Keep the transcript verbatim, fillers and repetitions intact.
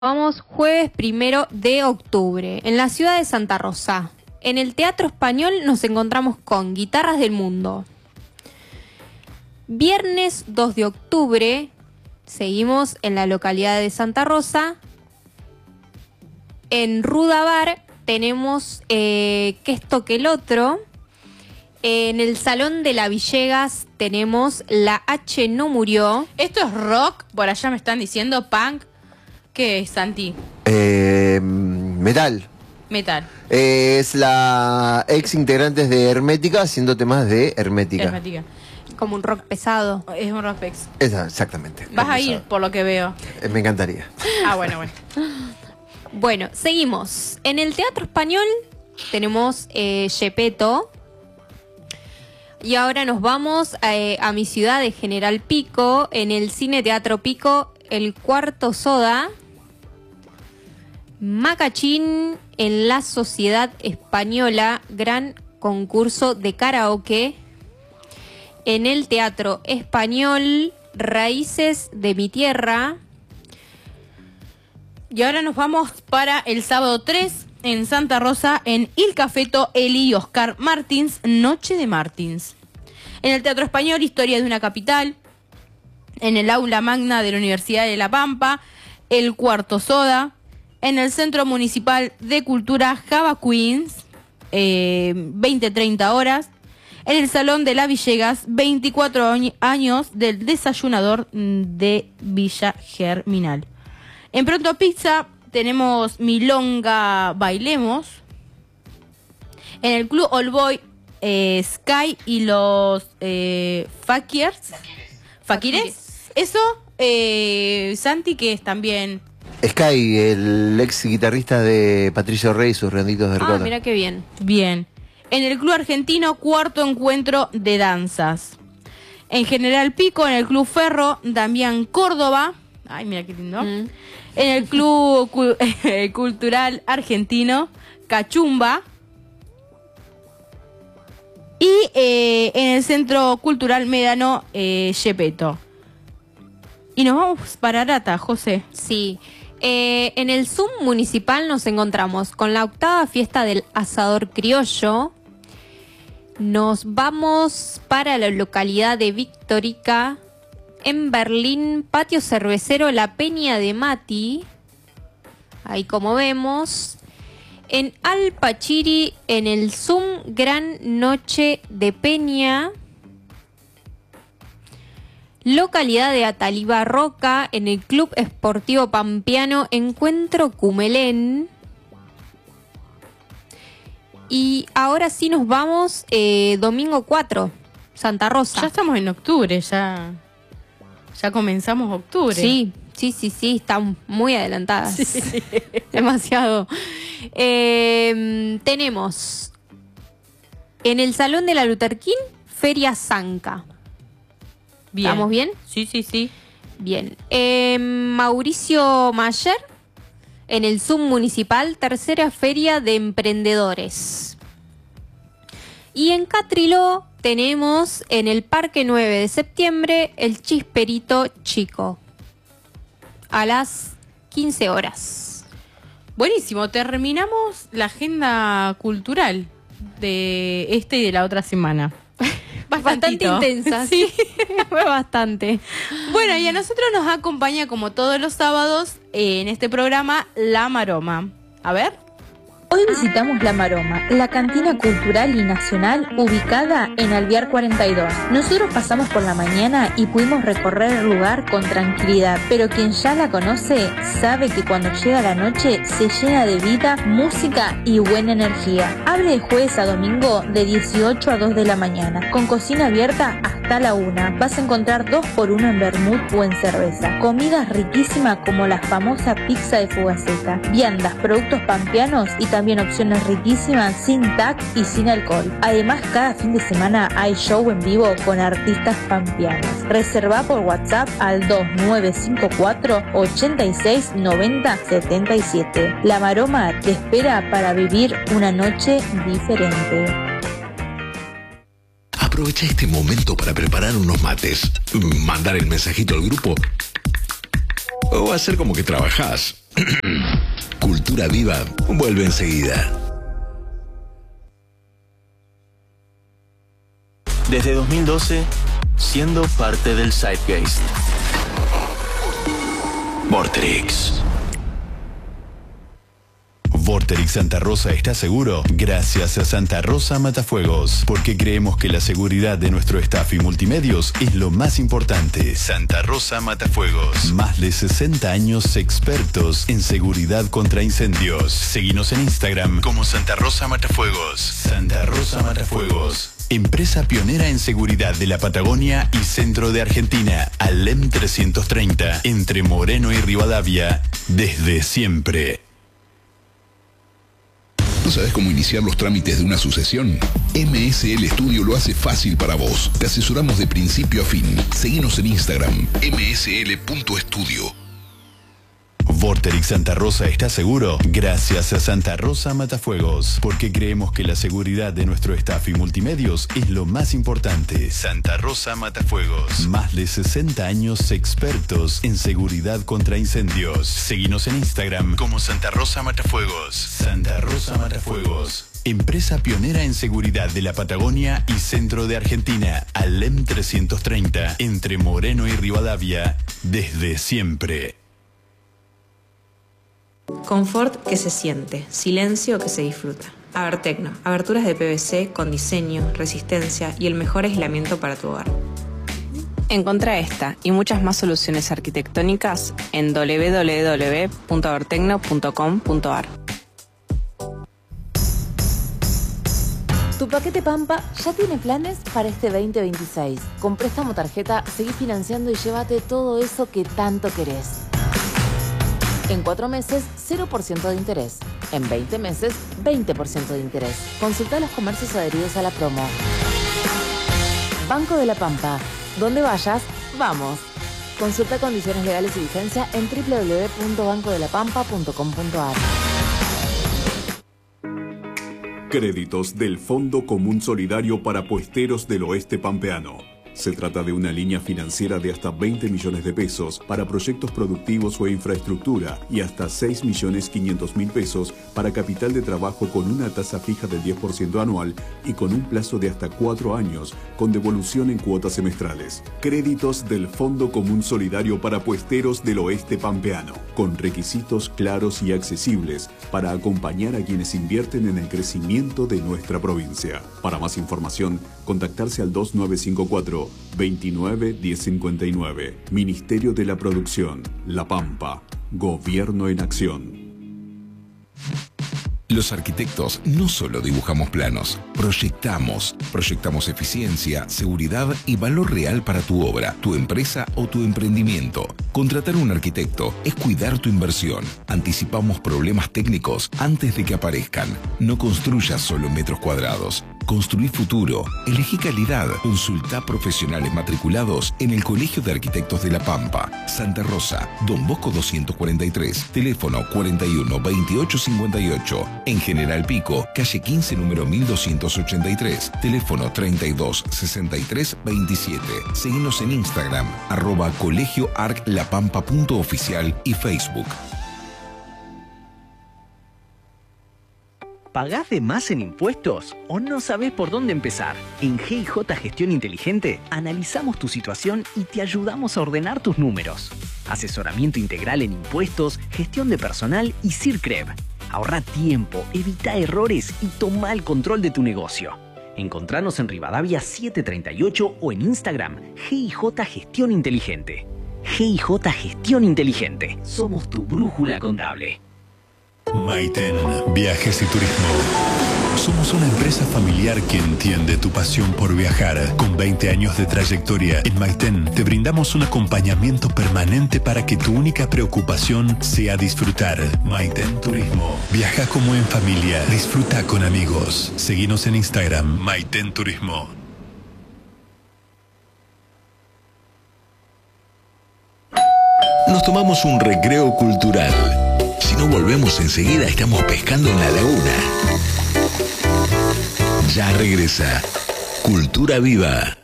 Vamos jueves primero de octubre, en la ciudad de Santa Rosa. En el Teatro Español nos encontramos con Guitarras del Mundo. Viernes dos de octubre, seguimos en la localidad de Santa Rosa. En Ruda Bar tenemos eh, Que esto que el otro. En el Salón de la Villegas tenemos La H no murió. Esto es rock, por allá me están diciendo punk. ¿Qué es, Santi? Eh, metal. Metal. Eh, es la ex integrante de Hermética haciendo temas de Hermética. Hermética. Como un rock pesado. Es un rock pex. Esa, exactamente. Vas a ir, por lo que veo. Eh, me encantaría. Ah, bueno, bueno. Bueno, seguimos. En el Teatro Español tenemos eh, Gepetto. Y ahora nos vamos eh, a mi ciudad de General Pico. En el Cine Teatro Pico, El Cuarto Soda. Macachín en la Sociedad Española, gran concurso de karaoke. En el Teatro Español, Raíces de mi Tierra. Y ahora nos vamos para el sábado tres en Santa Rosa, en Il Cafeto Eli y Oscar Martins, Noche de Martins. En el Teatro Español, Historia de una Capital. En el Aula Magna de la Universidad de La Pampa, El Cuarto Soda. En el Centro Municipal de Cultura Java Queens, eh, veinte a treinta horas. En el Salón de la Villegas, veinticuatro años del desayunador de Villa Germinal. En Pronto Pizza tenemos Milonga Bailemos. En el Club All Boy, eh, Sky y los eh, Fakirs. ¿Fakires? Eso, eh, Santi, que es también... Sky, el ex guitarrista de Patricio Rey y sus Redonditos de Ricota. Ah, mira qué bien. Bien. En el Club Argentino, cuarto encuentro de danzas. En General Pico, en el Club Ferro, Damián Córdoba. Ay, mira qué lindo. Mm. En el Club Cultural Argentino, Cachumba. Y eh, en el Centro Cultural Médano, eh, Gepetto. Y nos vamos para Arata, José. Sí. Eh, en el Zoom municipal nos encontramos con la octava fiesta del asador criollo. Nos vamos para la localidad de Victorica. En Berlín, patio cervecero La Peña de Mati. Ahí como vemos. En Alpachiri, en el Zoom Gran Noche de Peña. Localidad de Ataliba Roca, en el Club Esportivo Pampeano, Encuentro Cumelén. Y ahora sí nos vamos, eh, domingo cuatro, Santa Rosa. Ya estamos en octubre, ya, ya comenzamos octubre. Sí, sí, sí, sí, están muy adelantadas. Sí. Demasiado. Eh, tenemos en el Salón de la Luther King, Feria Zanca. Bien. ¿Estamos bien? Sí, sí, sí. Bien. Eh, Mauricio Mayer, en el Zoom municipal, tercera feria de emprendedores. Y en Catriló tenemos en el Parque nueve de septiembre el Chisperito Chico, a las quince horas. Buenísimo, terminamos la agenda cultural de este y de la otra semana. Bastante intensa, sí, fue bastante. Bueno, y a nosotros nos acompaña como todos los sábados eh, en este programa La Maroma. A ver. Hoy visitamos La Maroma, la cantina cultural y nacional ubicada en Alvear cuarenta y dos. Nosotros pasamos por la mañana y pudimos recorrer el lugar con tranquilidad, pero quien ya la conoce sabe que cuando llega la noche se llena de vida, música y buena energía. Abre de jueves a domingo de dieciocho a dos de la mañana, con cocina abierta hasta la una. Vas a encontrar dos por uno en vermut o en cerveza. Comidas riquísimas como la famosa pizza de Fugaceta, viandas, productos pampeanos y también También opciones riquísimas sin T A C y sin alcohol. Además, cada fin de semana hay show en vivo con artistas pampeanos. Reserva por WhatsApp al dos nueve cinco cuatro, ocho seis nueve cero siete siete. La Maroma te espera para vivir una noche diferente. Aprovecha este momento para preparar unos mates, mandar el mensajito al grupo o hacer como que trabajás. Cultura Viva vuelve enseguida. Desde dos mil doce, siendo parte del Zeitgeist. Vorterix. Vorterix Santa Rosa está seguro gracias a Santa Rosa Matafuegos, porque creemos que la seguridad de nuestro staff y multimedios es lo más importante. Santa Rosa Matafuegos, más de sesenta años expertos en seguridad contra incendios. Seguinos en Instagram como Santa Rosa Matafuegos. Santa Rosa Matafuegos, empresa pionera en seguridad de la Patagonia y centro de Argentina. Alem trescientos treinta, entre Moreno y Rivadavia, desde siempre. ¿No sabes cómo iniciar los trámites de una sucesión? M S L Studio lo hace fácil para vos. Te asesoramos de principio a fin. Seguinos en Instagram, m s l punto studio. Vorterix Santa Rosa está seguro gracias a Santa Rosa Matafuegos, porque creemos que la seguridad de nuestro staff y multimedios es lo más importante. Santa Rosa Matafuegos, más de sesenta años expertos en seguridad contra incendios. Seguinos en Instagram como Santa Rosa Matafuegos. Santa Rosa Matafuegos, empresa pionera en seguridad de la Patagonia y centro de Argentina. Alem trescientos treinta, entre Moreno y Rivadavia, desde siempre. Confort que se siente, silencio que se disfruta. Abertecno, aberturas de P V C con diseño, resistencia y el mejor aislamiento para tu hogar. Encontrá esta y muchas más soluciones arquitectónicas en doble u doble u doble u punto abertecno punto com punto a r. Tu paquete Pampa ya tiene planes para este veinte veintiséis. Con préstamo tarjeta, seguí financiando y llévate todo eso que tanto querés. En cuatro meses, cero por ciento de interés. En veinte meses, veinte por ciento de interés. Consulta los comercios adheridos a la promo. Banco de la Pampa. Donde vayas, vamos. Consulta condiciones legales y vigencia en doble u doble u doble u punto banco de la pampa punto com punto a r. Créditos del Fondo Común Solidario para Puesteros del Oeste Pampeano. Se trata de una línea financiera de hasta veinte millones de pesos para proyectos productivos o infraestructura y hasta seis millones quinientos mil pesos para capital de trabajo con una tasa fija del diez por ciento anual y con un plazo de hasta cuatro años con devolución en cuotas semestrales. Créditos del Fondo Común Solidario para Puesteros del Oeste Pampeano, con requisitos claros y accesibles para acompañar a quienes invierten en el crecimiento de nuestra provincia. Para más información, contactarse al dos nueve cinco cuatro, veintinueve, diez cincuenta y nueve. Ministerio de la Producción, La Pampa. Gobierno en acción. Los arquitectos no solo dibujamos planos, proyectamos. Proyectamos eficiencia, seguridad y valor real para tu obra, tu empresa o tu emprendimiento. Contratar un arquitecto es cuidar tu inversión. Anticipamos problemas técnicos antes de que aparezcan. No construyas solo en metros cuadrados. Construí futuro. Elegí calidad. Consulta profesionales matriculados en el Colegio de Arquitectos de La Pampa. Santa Rosa, Don Bosco doscientos cuarenta y tres. Teléfono cuarenta y uno, veintiocho cincuenta y ocho. En General Pico, calle quince, número mil doscientos ochenta y tres. Teléfono treinta y dos, sesenta y tres, veintisiete. Seguinos en Instagram, arroba colegio arc lapampa punto oficial y Facebook. ¿Pagás de más en impuestos o no sabés por dónde empezar? En G I J Gestión Inteligente analizamos tu situación y te ayudamos a ordenar tus números. Asesoramiento integral en impuestos, gestión de personal y CIRCREV. Ahorra tiempo, evita errores y toma el control de tu negocio. Encontranos en Rivadavia setecientos treinta y ocho o en Instagram G I J Gestión Inteligente. G I J Gestión Inteligente. Somos tu brújula contable. Maiten, Viajes y Turismo. Somos una empresa familiar que entiende tu pasión por viajar. Con veinte años de trayectoria, en Maiten te brindamos un acompañamiento permanente para que tu única preocupación sea disfrutar. Maiten Turismo. Viaja como en familia, disfruta con amigos. Seguinos en Instagram, Maiten Turismo. Nos tomamos un recreo cultural. Si no volvemos enseguida, estamos pescando en la laguna. Ya regresa Cultura Viva.